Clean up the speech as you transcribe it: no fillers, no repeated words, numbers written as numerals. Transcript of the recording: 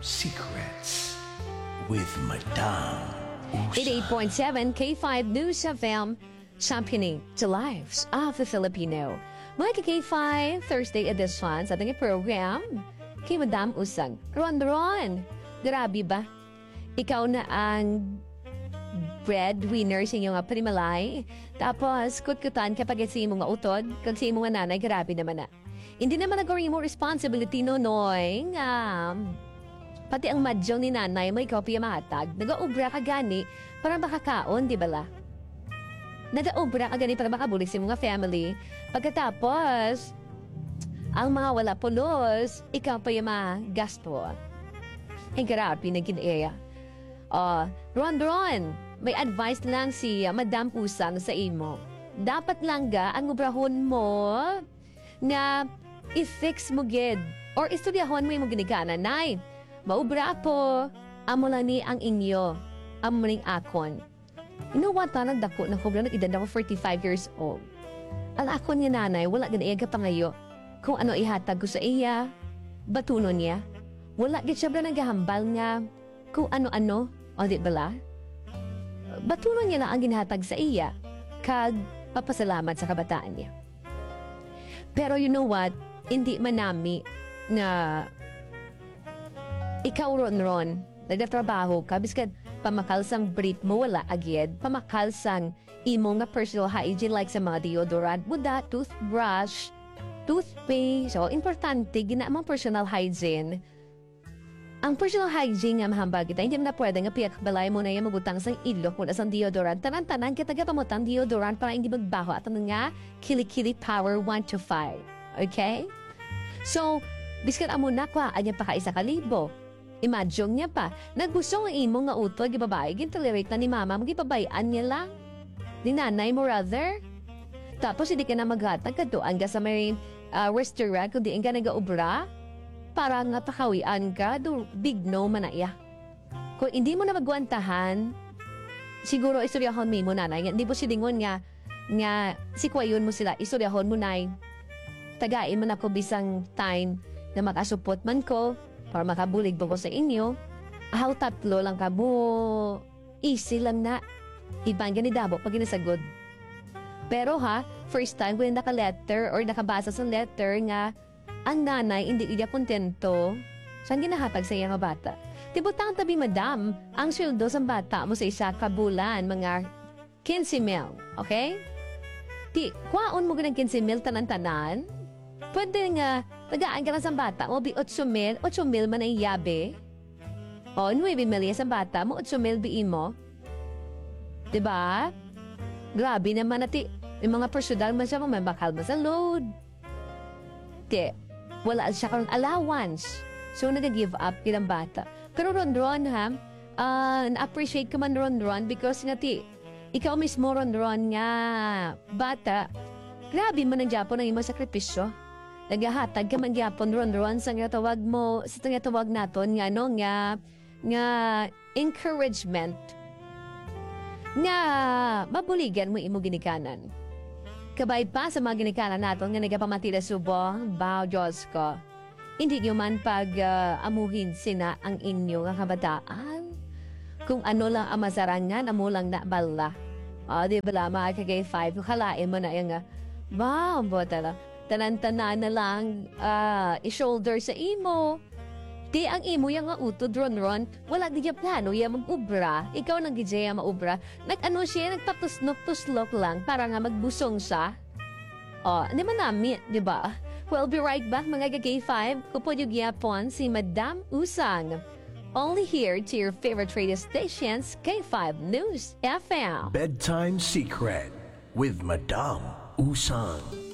Secrets with Madame Usa. 88.7 K5 News FM, championing the lives of the Filipino. Mga K5 Thursday edition sa ating program, kay Madam Usang. Ron, grabe ba? Ikaw na ang breadwinner sa inyong panimalay. Tapos, kutkutan kapag sa imong utod, kag sa imong nanay, grabe naman na. Hindi naman nagawin mo responsibility noy, pati ang madyo ni nanay may kopya mahatag, nag-aubra ka gani para makakaon, di ba la? Nag-aubra ka gani para makabulik sa mga family. Pagkatapos, ang mga wala pulos, ikaw pa yung magasto. Ay, grabe na ginaya. Ron, may advice lang si Madam Usang sa imo. Dapat lang ang ubrahon mo na i-fix mo gid or istudyahon mo yung ginikanan. Nay, maubra po, amo lang ni ang inyo, amo ning akon. You know what, nagdako na ko, nag-edad ako 45 years old. Ang akon ni nanay, wala ganaya ka pangayo. Kung ano ihatag ko sa iya, batunon niya. Wala gid siya naghahambal nga kung ano-ano, o di bala? Batunon niya lang ang ginhatag sa iya, kag papasalamat sa kabataan niya. Pero you know what, hindi man nami na ikaw ron, nagtatrabaho ka, biskat pamakalsang brief mo wala agad, pamakalsang imo nga personal hygiene like sa mga deodorant, muda, toothbrush, toothpaste, so importante, ginaamang personal hygiene. Ang personal hygiene nga mahambag kita, hindi mo na pwede nga piyak balay mo na yung magutang sa ilok mo na sa deodorant. Tanan-tanan kita gapamutang deodorant para hindi magbaho at ano nga, kilikili power 1 to 5. Okay? So, biskat amo na kwa, anya pa ka 1,000. Imagine niya pa, naggusto nga imo nga utod, gibabae, gintolerate na ni mama, magipabayaan niya lang. Ni nanay mo rather. Tapos hindi ka na maghatag ka doon ka sa may restaurant, kundi ka nag-aubra, para nga pakawian ka, do big no man na iya. Kung hindi mo na magwantahan, siguro istoryahon mo nanay, hindi po silingon nga si kwayon mo sila, istoryahon mo nay, tagain mo na ko bisang time na makasupot man ko, para makabulig ba ko sa inyo, ahaw tatlo lang ka mo, easy lang na, ibang ganidabo pag ginasagod. Pero first time ko yung naka-letter or nakabasa sa letter nga, ang nanay hindi iya kontento, saan ginahatag sa iya nga bata? Tibutang tabi madam, ang sweldo sa bata mo sa isa kabulan, mga 15,000, okay? Kwaon mo ganang 15,000 tanan-tanan? Pwede nga, tagaan ka lang sa bata mo, 8,000 man ay yabe. O, 9,000 sa bata mo, 8,000 biin mo. Diba? Grabe naman nati, yung mga personal man siya, may bakal man sa load. Wala siya kang allowance. So, nag-give up kilang bata. Pero Ron, na-appreciate ka man Ron, because nga ikaw mismo Ron nga, bata, grabe man ang Japon ang imong sakripisyo. Nagahatag ka man Japon Ron sa nga tawag mo, sa nga tawag naton nga encouragement nga mabuligan mo imo ginikanan. Kabay pa sa mga ginikanan naton nga nagapamatila subong, bao Diyos ko. Hindi nyo man pag amuhin sina ang inyo nga kabataan. Kung ano lang ang masarangan, amo lang na bala. Di ba mga kagay 5, kalain mo na yung wow, bota tanan-tanan na lang i-shoulder sa imo. Di ang imo yung nga utod Ron, wala di plano yung mag-ubra. Ikaw nang gijaya maubra. Nag-ano siya, nagpatuslok-tuslok lang para nga magbusong siya. Di man namin, di ba? We'll be right back mga K5. Kupod yung gyapon si Madam Usang. Only here to your favorite radio stations, K5 News FM. Bedtime Secret with Madame Usang.